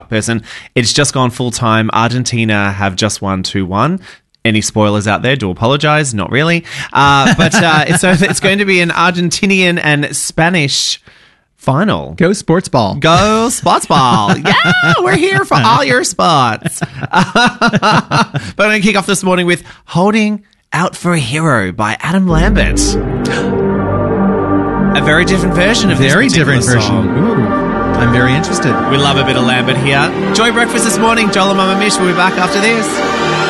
person. It's just gone full-time. Argentina have just won 2-1. Any spoilers out there, do apologise. Not really. But it's going to be an Argentinian and Spanish final. Go sports ball. Go sports ball. Yeah, we're here for all your sports. But I'm going to kick off this morning with Holding Out for a Hero by Adam Lambert. A very different version of this particular song. Ooh, I'm very interested. We love a bit of Lambert here. Joy Breakfast this morning. Joel and Mama Mish will be back after this.